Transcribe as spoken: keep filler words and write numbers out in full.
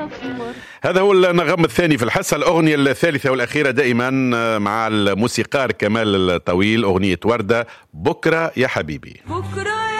هذا هو النغم الثاني في الحصة، الأغنية الثالثة والأخيرة دائما مع الموسيقار كمال الطويل، أغنية وردة، بكرة يا حبيبي. بكرة